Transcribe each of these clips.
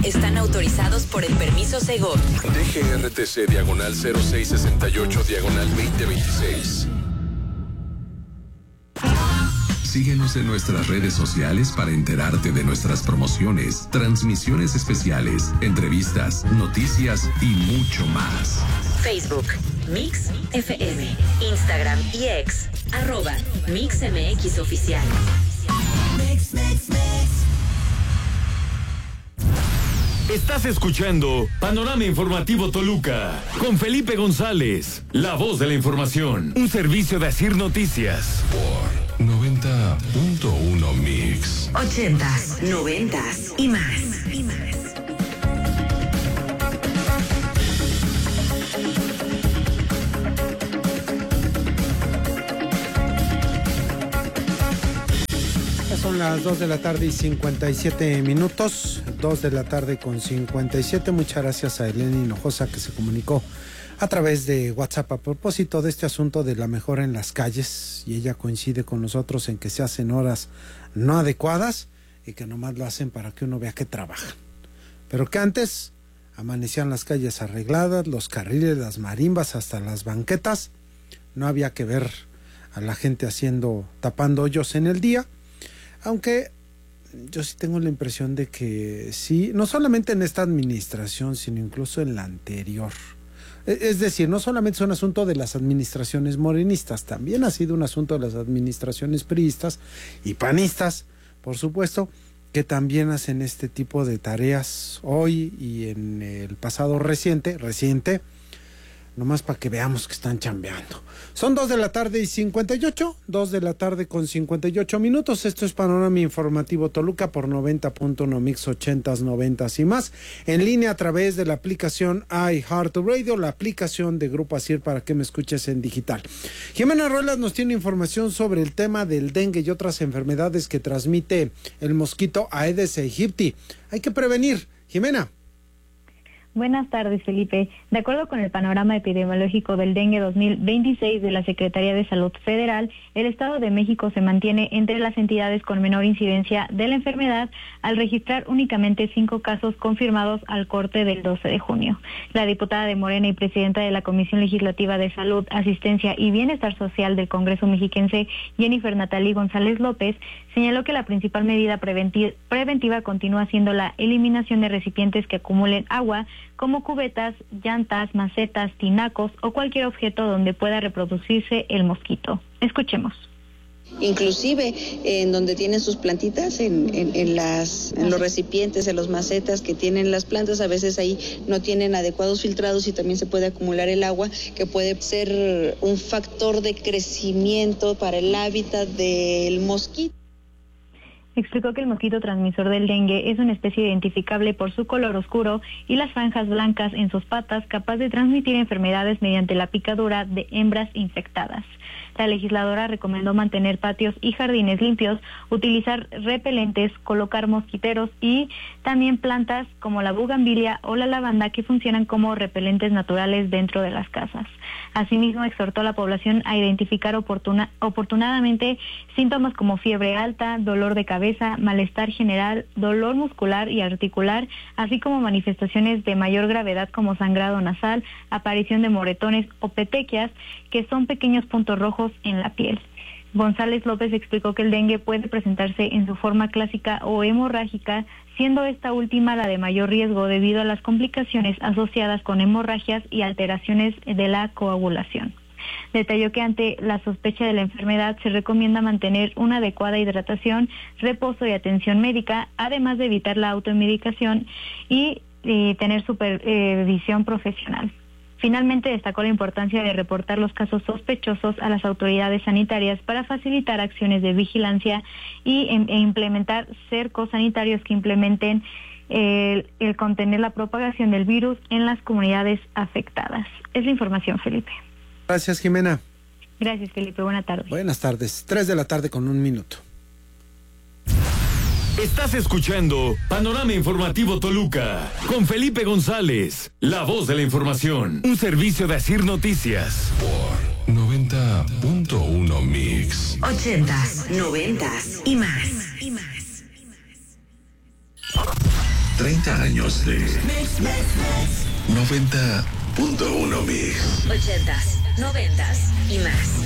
Están autorizados por el permiso Segov. DGRTC diagonal 0668 diagonal 2026. Síguenos en nuestras redes sociales para enterarte de nuestras promociones, transmisiones especiales, entrevistas, noticias y mucho más. Facebook, Mix FM, Instagram y X, @MixMX Oficial. Mix. Estás escuchando Panorama Informativo Toluca con Felipe González, la voz de la información, un servicio de Asir Noticias. Por 90.1 Mix. 80s, 90s y más. Son las 2 de la tarde y 57 minutos, 2 de la tarde con 57. Muchas gracias a Elena Hinojosa que se comunicó a través de WhatsApp a propósito de este asunto de la mejora en las calles, y ella coincide con nosotros en que se hacen horas no adecuadas y que nomás lo hacen para que uno vea que trabajan, pero que antes amanecían las calles arregladas, los carriles, las marimbas, hasta las banquetas. No había que ver a la gente tapando hoyos en el día. Aunque yo sí tengo la impresión de que sí, no solamente en esta administración, sino incluso en la anterior. Es decir, no solamente es un asunto de las administraciones morenistas, también ha sido un asunto de las administraciones priistas y panistas, por supuesto, que también hacen este tipo de tareas hoy y en el pasado reciente, nomás para que veamos que están chambeando. Son 2 de la tarde y 58, 2 de la tarde con 58 minutos. Esto es Panorama Informativo Toluca por 90.1 Mix 80s, 90s y más. En línea a través de la aplicación iHeartRadio, la aplicación de Grupo Asir para que me escuches en digital. Jimena Ruelas nos tiene información sobre el tema del dengue y otras enfermedades que transmite el mosquito Aedes aegypti. Hay que prevenir. Jimena. Buenas tardes, Felipe. De acuerdo con el panorama epidemiológico del dengue 2026 de la Secretaría de Salud Federal, el Estado de México se mantiene entre las entidades con menor incidencia de la enfermedad, al registrar únicamente 5 casos confirmados al corte del 12 de junio. La diputada de Morena y presidenta de la Comisión Legislativa de Salud, Asistencia y Bienestar Social del Congreso Mexiquense, Jennifer Natalie González López, señaló que la principal medida preventiva continúa siendo la eliminación de recipientes que acumulen agua, como cubetas, llantas, macetas, tinacos o cualquier objeto donde pueda reproducirse el mosquito. Escuchemos. Inclusive en donde tienen sus plantitas, en los recipientes, en las macetas que tienen las plantas, a veces ahí no tienen adecuados filtrados y también se puede acumular el agua, que puede ser un factor de crecimiento para el hábitat del mosquito. Explicó que el mosquito transmisor del dengue es una especie identificable por su color oscuro y las franjas blancas en sus patas, capaz de transmitir enfermedades mediante la picadura de hembras infectadas. La legisladora recomendó mantener patios y jardines limpios, utilizar repelentes, colocar mosquiteros y también plantas como la bugambilia o la lavanda que funcionan como repelentes naturales dentro de las casas. Asimismo, exhortó a la población a identificar oportunadamente síntomas como fiebre alta, dolor de cabeza, malestar general, dolor muscular y articular, así como manifestaciones de mayor gravedad como sangrado nasal, aparición de moretones o petequias, que son pequeños puntos rojos en la piel. González López explicó que el dengue puede presentarse en su forma clásica o hemorrágica, siendo esta última la de mayor riesgo debido a las complicaciones asociadas con hemorragias y alteraciones de la coagulación. Detalló que ante la sospecha de la enfermedad se recomienda mantener una adecuada hidratación, reposo y atención médica, además de evitar la automedicación y tener supervisión profesional. Finalmente, destacó la importancia de reportar los casos sospechosos a las autoridades sanitarias para facilitar acciones de vigilancia e implementar cercos sanitarios que implementen el contener la propagación del virus en las comunidades afectadas. Es la información, Felipe. Gracias, Jimena. Gracias, Felipe. Buenas tardes. Buenas tardes. 3 de la tarde con 1 minuto. Estás escuchando Panorama Informativo Toluca con Felipe González, la voz de la información, un servicio de Asir Noticias. Por 90.1 Mix. 80s, 90s y más. 30 años de 90.1 Mix. 80s, 90s y más.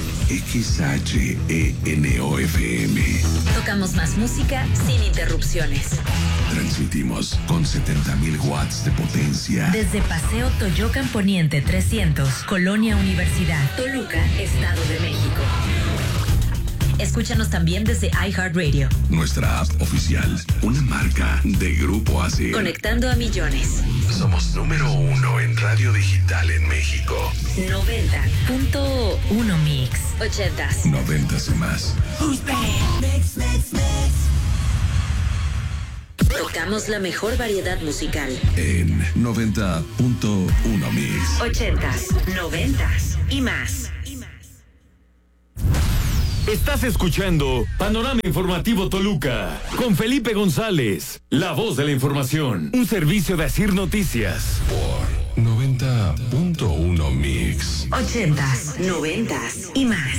XHENOFM. Tocamos más música sin interrupciones. Transmitimos con 70,000 watts de potencia. Desde Paseo Toyocan Poniente 300, Colonia Universidad, Toluca, Estado de México. Escúchanos también desde iHeartRadio. Nuestra app oficial, una marca de Grupo ASIR. Conectando a millones. Somos número 1 en radio digital en México. 90.1 Mix. 80s. 90s y más. Tocamos la mejor variedad musical. En 90.1 Mix. 80s, 90s y más. Estás escuchando Panorama Informativo Toluca con Felipe González, la voz de la información, un servicio de ASIR Noticias. Por 90.1 Mix. 80s, 90s y más.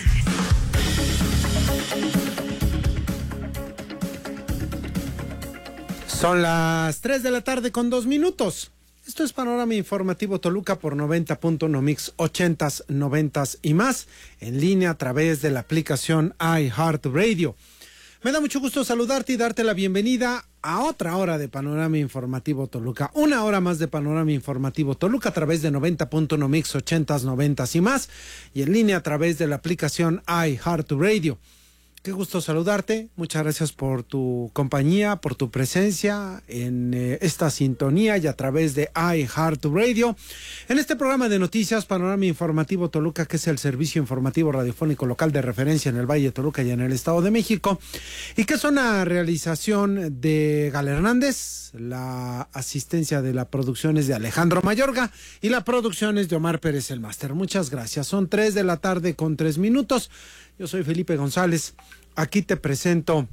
Son las 3 de la tarde con 2 minutos. Esto es Panorama Informativo Toluca por 90.1 Mix, 80s, 90s y más, en línea a través de la aplicación iHeartRadio. Me da mucho gusto saludarte y darte la bienvenida a otra hora de Panorama Informativo Toluca. Una hora más de Panorama Informativo Toluca a través de 90.1 Mix, 80s, 90s y más, y en línea a través de la aplicación iHeartRadio. Qué gusto saludarte, muchas gracias por tu compañía, por tu presencia en esta sintonía y a través de iHeartRadio. En este programa de noticias, Panorama Informativo Toluca, que es el servicio informativo radiofónico local de referencia en el Valle de Toluca y en el Estado de México, y que es una realización de Gal Hernández, la asistencia de la producción es de Alejandro Mayorga y la producción es de Omar Pérez el Máster. Muchas gracias, son 3 de la tarde con 3 minutos. Yo soy Felipe González, aquí te presento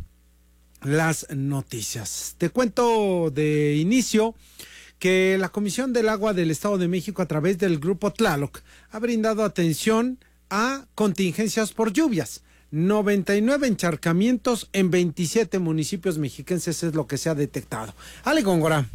las noticias. Te cuento de inicio que la Comisión del Agua del Estado de México a través del Grupo Tlaloc ha brindado atención a contingencias por lluvias. 99 encharcamientos en 27 municipios mexiquenses es lo que se ha detectado. Ale Góngora.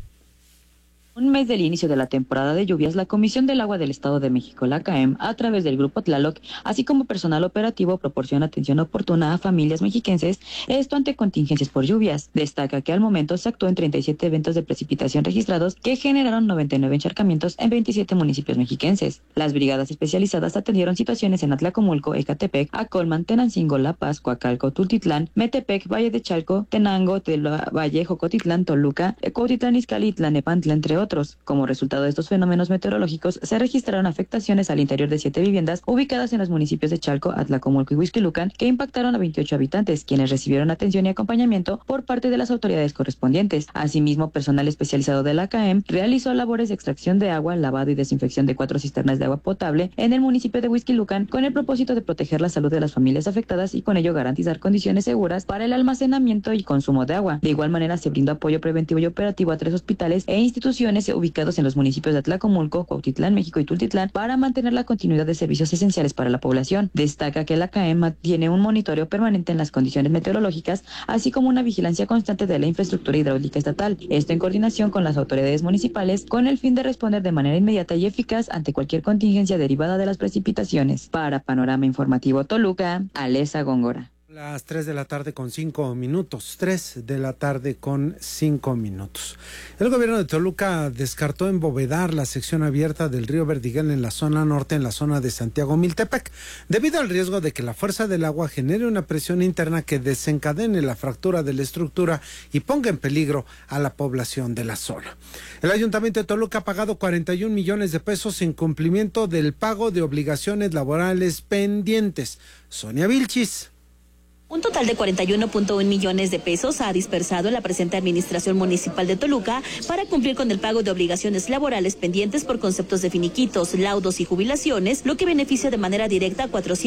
Un mes del inicio de la temporada de lluvias, la Comisión del Agua del Estado de México, la CAEM, a través del Grupo Tlaloc, así como personal operativo, proporciona atención oportuna a familias mexiquenses, esto ante contingencias por lluvias. Destaca que al momento se actuó en 37 eventos de precipitación registrados que generaron 99 encharcamientos en 27 municipios mexiquenses. Las brigadas especializadas atendieron situaciones en Atlacomulco, Ecatepec, Acolman, Tenancingo, La Paz, Coacalco, Tultitlán, Metepec, Valle de Chalco, Tenango, Valle, Jocotitlán, Toluca, Cuautitlán, Izcalli, Tlanepantla, entre otros. Como resultado de estos fenómenos meteorológicos, se registraron afectaciones al interior de 7 viviendas ubicadas en los municipios de Chalco, Atlacomulco y Huixquilucan, que impactaron a 28 habitantes, quienes recibieron atención y acompañamiento por parte de las autoridades correspondientes. Asimismo, personal especializado de la CAEM realizó labores de extracción de agua, lavado y desinfección de 4 cisternas de agua potable en el municipio de Huixquilucan, con el propósito de proteger la salud de las familias afectadas y con ello garantizar condiciones seguras para el almacenamiento y consumo de agua. De igual manera, se brindó apoyo preventivo y operativo a 3 hospitales e instituciones ubicados en los municipios de Atlacomulco, Cuautitlán, México y Tultitlán para mantener la continuidad de servicios esenciales para la población. Destaca que la CAEM tiene un monitoreo permanente en las condiciones meteorológicas, así como una vigilancia constante de la infraestructura hidráulica estatal, esto en coordinación con las autoridades municipales, con el fin de responder de manera inmediata y eficaz ante cualquier contingencia derivada de las precipitaciones. Para Panorama Informativo Toluca, Alesa Góngora. Las 3 de la tarde con 5 minutos. 3 de la tarde con 5 minutos. El gobierno de Toluca descartó embovedar la sección abierta del río Verdiguel en la zona norte, en la zona de Santiago Miltepec, debido al riesgo de que la fuerza del agua genere una presión interna que desencadene la fractura de la estructura y ponga en peligro a la población de la zona. El Ayuntamiento de Toluca ha pagado 41 millones de pesos en cumplimiento del pago de obligaciones laborales pendientes. Sonia Vilchis. Un total de 41.1 millones de pesos ha dispersado la presente Administración Municipal de Toluca para cumplir con el pago de obligaciones laborales pendientes por conceptos de finiquitos, laudos y jubilaciones, lo que beneficia de manera directa a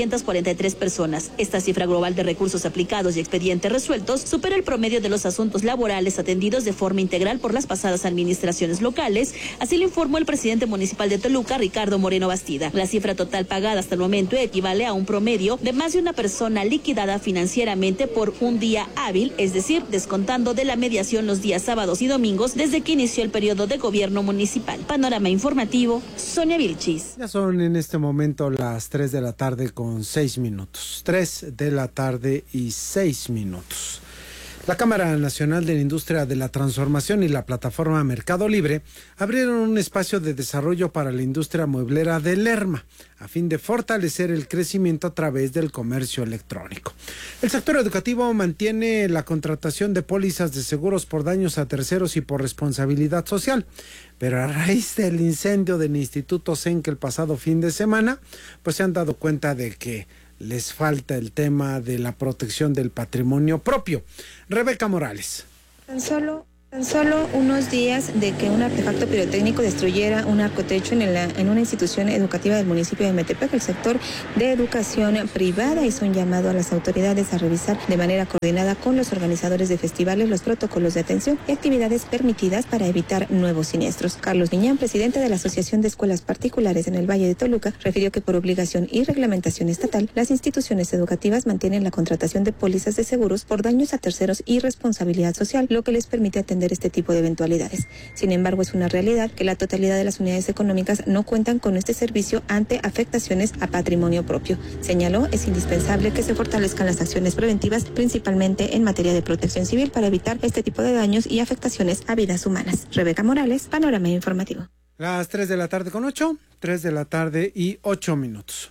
443 personas. Esta cifra global de recursos aplicados y expedientes resueltos supera el promedio de los asuntos laborales atendidos de forma integral por las pasadas administraciones locales, así lo informó el presidente municipal de Toluca, Ricardo Moreno Bastida. La cifra total pagada hasta el momento equivale a un promedio de más de una persona liquidada financieramente financieramente por un día hábil, es decir, descontando de la mediación los días sábados y domingos desde que inició el periodo de gobierno municipal. Panorama informativo, Sonia Vilchis. Ya son en este momento las 3 de la tarde con 6 minutos. 3 de la tarde y 6 minutos. La Cámara Nacional de la Industria de la Transformación y la plataforma Mercado Libre abrieron un espacio de desarrollo para la industria mueblera de Lerma, a fin de fortalecer el crecimiento a través del comercio electrónico. El sector educativo mantiene la contratación de pólizas de seguros por daños a terceros y por responsabilidad social, pero a raíz del incendio del Instituto Senque el pasado fin de semana, pues se han dado cuenta de que les falta el tema de la protección del patrimonio propio. Rebeca Morales. Tan solo unos días de que un artefacto pirotécnico destruyera un arcotecho en una institución educativa del municipio de Metepec, el sector de educación privada hizo un llamado a las autoridades a revisar de manera coordinada con los organizadores de festivales los protocolos de atención y actividades permitidas para evitar nuevos siniestros. Carlos Viñán, presidente de la Asociación de Escuelas Particulares en el Valle de Toluca, refirió que por obligación y reglamentación estatal, las instituciones educativas mantienen la contratación de pólizas de seguros por daños a terceros y responsabilidad social, lo que les permite atender este tipo de eventualidades. Sin embargo, es una realidad que la totalidad de las unidades económicas no cuentan con este servicio ante afectaciones a patrimonio propio. Señaló, es indispensable que se fortalezcan las acciones preventivas, principalmente en materia de protección civil, para evitar este tipo de daños y afectaciones a vidas humanas. Rebeca Morales, Panorama Informativo. Las 3 de la tarde con 8, 3 de la tarde y 8 minutos.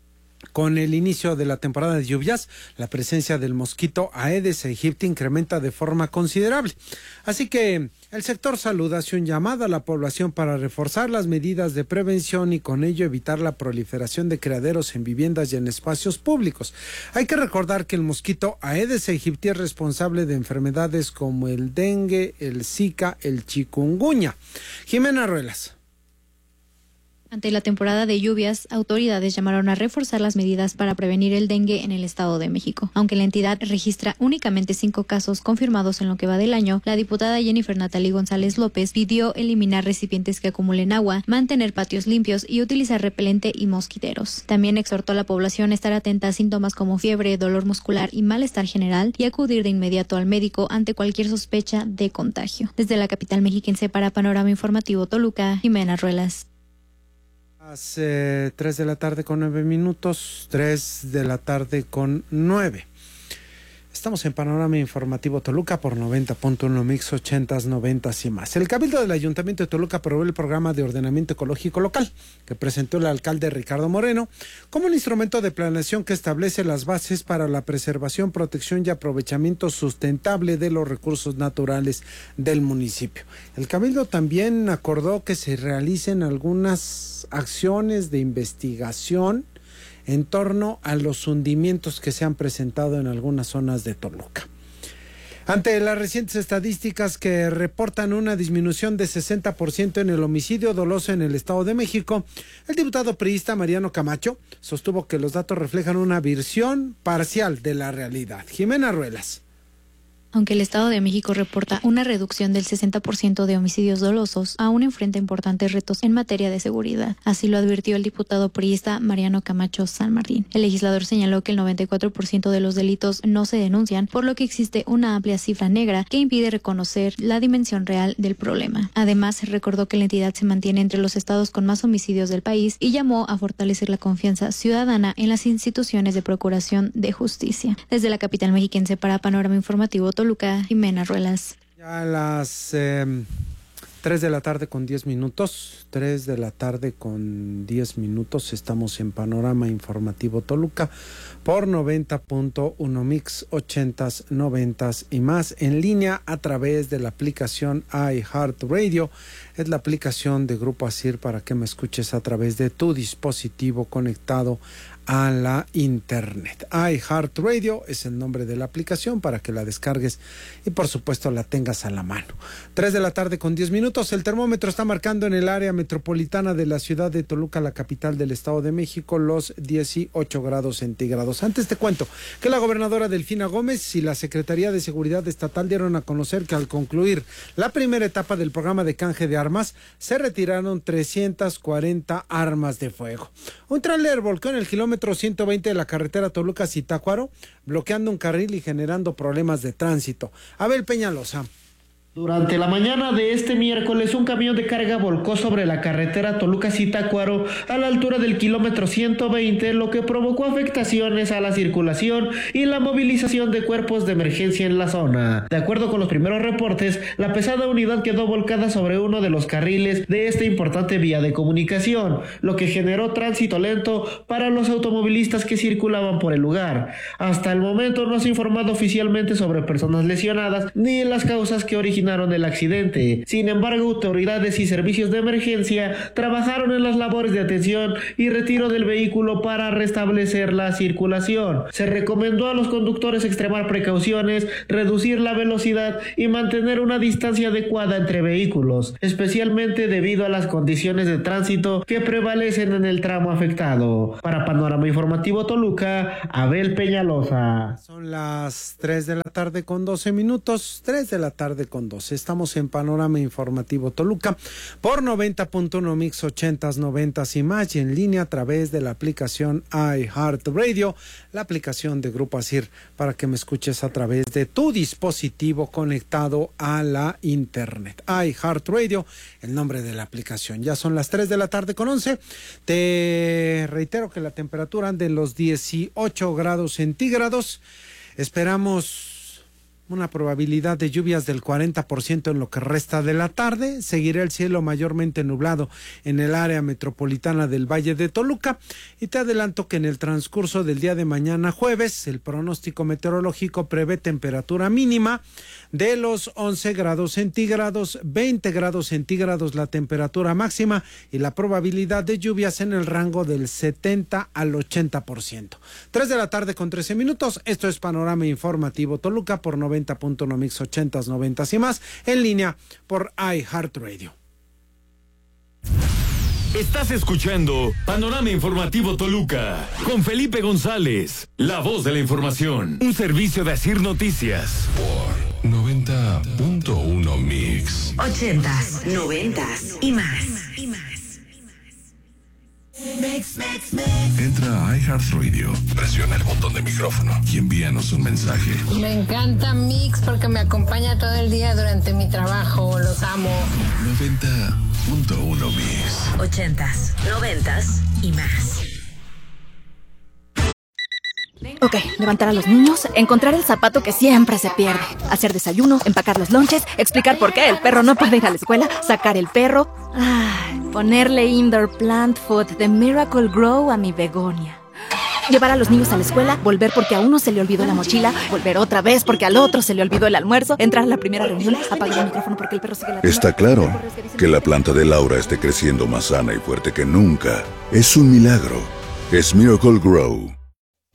Con el inicio de la temporada de lluvias, la presencia del mosquito Aedes aegypti incrementa de forma considerable. Así que el sector salud hace un llamado a la población para reforzar las medidas de prevención y con ello evitar la proliferación de criaderos en viviendas y en espacios públicos. Hay que recordar que el mosquito Aedes aegypti es responsable de enfermedades como el dengue, el zika, el chikungunya. Jimena Ruelas. Ante la temporada de lluvias, autoridades llamaron a reforzar las medidas para prevenir el dengue en el Estado de México. Aunque la entidad registra únicamente 5 casos confirmados en lo que va del año, la diputada Jennifer Natalie González López pidió eliminar recipientes que acumulen agua, mantener patios limpios y utilizar repelente y mosquiteros. También exhortó a la población a estar atenta a síntomas como fiebre, dolor muscular y malestar general y acudir de inmediato al médico ante cualquier sospecha de contagio. Desde la capital mexiquense para Panorama Informativo Toluca, Jimena Ruelas. Las 3 de la tarde con 9 minutos, 3 de la tarde con 9. Estamos en Panorama Informativo Toluca por 90.1 Mix 80s, 90s y más. El Cabildo del Ayuntamiento de Toluca aprobó el programa de ordenamiento ecológico local que presentó el alcalde Ricardo Moreno como un instrumento de planeación que establece las bases para la preservación, protección y aprovechamiento sustentable de los recursos naturales del municipio. El Cabildo también acordó que se realicen algunas acciones de investigación en torno a los hundimientos que se han presentado en algunas zonas de Toluca. Ante las recientes estadísticas que reportan una disminución de 60% en el homicidio doloso en el Estado de México, el diputado priista Mariano Camacho sostuvo que los datos reflejan una versión parcial de la realidad. Jimena Ruelas. Aunque el Estado de México reporta una reducción del 60% de homicidios dolosos, aún enfrenta importantes retos en materia de seguridad. Así lo advirtió el diputado priista Mariano Camacho San Martín. El legislador señaló que el 94% de los delitos no se denuncian, por lo que existe una amplia cifra negra que impide reconocer la dimensión real del problema. Además, recordó que la entidad se mantiene entre los estados con más homicidios del país y llamó a fortalecer la confianza ciudadana en las instituciones de procuración de justicia. Desde la capital mexiquense para Panorama Informativo Toluca, Jimena Ruelas. Ya a las 3 de la tarde con 10 minutos, 3 de la tarde con 10 minutos, estamos en Panorama Informativo Toluca por 90.1 Mix 80s, 90s y más, en línea a través de la aplicación iHeartRadio. Es la aplicación de Grupo ASIR para que me escuches a través de tu dispositivo conectado a la internet. iHeartRadio es el nombre de la aplicación para que la descargues y por supuesto la tengas a la mano. 3 de la tarde con 10 minutos, el termómetro está marcando en el área metropolitana de la ciudad de Toluca, la capital del Estado de México, los 18 grados centígrados. Antes te cuento que la gobernadora Delfina Gómez y la Secretaría de Seguridad Estatal dieron a conocer que al concluir la primera etapa del programa de canje de armas, se retiraron 340 armas de fuego. Un tráiler volcó en el kilómetro kilómetro 120 de la carretera Toluca-Zitácuaro, bloqueando un carril y generando problemas de tránsito. Abel Peñalosa. Durante la mañana de este miércoles, un camión de carga volcó sobre la carretera Toluca-Zitácuaro a la altura del kilómetro 120, lo que provocó afectaciones a la circulación y la movilización de cuerpos de emergencia en la zona. De acuerdo con los primeros reportes, la pesada unidad quedó volcada sobre uno de los carriles de esta importante vía de comunicación, lo que generó tránsito lento para los automovilistas que circulaban por el lugar. Hasta el momento no se ha informado oficialmente sobre personas lesionadas ni las causas que originaron el accidente. Sin embargo, autoridades y servicios de emergencia trabajaron en las labores de atención y retiro del vehículo para restablecer la circulación. Se recomendó a los conductores extremar precauciones, reducir la velocidad y mantener una distancia adecuada entre vehículos, especialmente debido a las condiciones de tránsito que prevalecen en el tramo afectado. Para Panorama Informativo Toluca, Abel Peñalosa. Son las 3 de la tarde con 12 minutos, 3 de la tarde con 12. Estamos en Panorama Informativo Toluca por 90.1 Mix 80s, 90s y más, y en línea a través de la aplicación iHeartRadio, la aplicación de Grupo ASIR, para que me escuches a través de tu dispositivo conectado a la internet. iHeartRadio, el nombre de la aplicación. Ya son las 3 de la tarde con 11. Te reitero que la temperatura anda en los 18 grados centígrados. Esperamos una probabilidad de lluvias del 40% en lo que resta de la tarde. Seguirá el cielo mayormente nublado en el área metropolitana del Valle de Toluca. Y te adelanto que en el transcurso del día de mañana jueves, el pronóstico meteorológico prevé temperatura mínima de los 11 grados centígrados, 20 grados centígrados la temperatura máxima y la probabilidad de lluvias en el rango del 70 al 80%. 3 de la tarde con 13 minutos. Esto es Panorama Informativo Toluca por 90.1 Mix 80s, 90s y más, en línea por iHeartRadio. Estás escuchando Panorama Informativo Toluca con Felipe González, la voz de la información, un servicio de ASIR Noticias. Por 90.1 Mix 80s, 90s y más. Entra a iHeartRadio, presiona el botón de micrófono y envíanos un mensaje. Me encanta Mix porque me acompaña todo el día durante mi trabajo, los amo. 90.1 Mix 80s, 90s y más. Ok, levantar a los niños, encontrar el zapato que siempre se pierde, hacer desayuno, empacar los lonches, explicar por qué el perro no puede ir a la escuela, sacar el perro, ponerle indoor plant food de Miracle Grow a mi begonia. Llevar a los niños a la escuela, volver porque a uno se le olvidó la mochila, volver otra vez porque al otro se le olvidó el almuerzo, entrar a la primera reunión, apagar el micrófono porque el perro sigue la... Está claro que la planta de Laura esté creciendo más sana y fuerte que nunca. Es un milagro. Es Miracle Grow.